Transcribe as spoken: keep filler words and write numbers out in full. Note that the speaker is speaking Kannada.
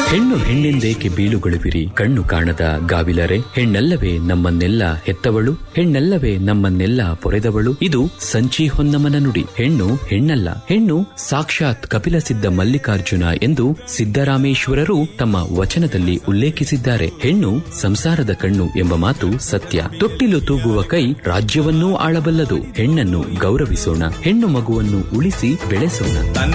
ಹೆಣ್ಣು ಹೆಣ್ಣೆಂದೇಕೆ ಬೀಳುಗೊಳುವಿರಿ ಕಣ್ಣು ಕಾಣದ ಗಾವಿಲರೆ, ಹೆಣ್ಣಲ್ಲವೇ ನಮ್ಮನ್ನೆಲ್ಲ ಹೆತ್ತವಳು, ಹೆಣ್ಣಲ್ಲವೇ ನಮ್ಮನ್ನೆಲ್ಲ ಪೊರೆದವಳು. ಇದು ಸಂಚಿ ಹೊನ್ನಮನ ನುಡಿ. ಹೆಣ್ಣು ಹೆಣ್ಣಲ್ಲ, ಹೆಣ್ಣು ಸಾಕ್ಷಾತ್ ಕಪಿಲಸಿದ್ಧ ಮಲ್ಲಿಕಾರ್ಜುನ ಎಂದು ಸಿದ್ದರಾಮೇಶ್ವರರು ತಮ್ಮ ವಚನದಲ್ಲಿ ಉಲ್ಲೇಖಿಸಿದ್ದಾರೆ. ಹೆಣ್ಣು ಸಂಸಾರದ ಕಣ್ಣು ಎಂಬ ಮಾತು ಸತ್ಯ. ತೊಟ್ಟಿಲು ತೂಗುವ ಕೈ ರಾಜ್ಯವನ್ನೂ ಆಳಬಲ್ಲದು. ಹೆಣ್ಣನ್ನು ಗೌರವಿಸೋಣ, ಹೆಣ್ಣು ಮಗುವನ್ನು ಉಳಿಸಿ ಬೆಳೆಸೋಣ.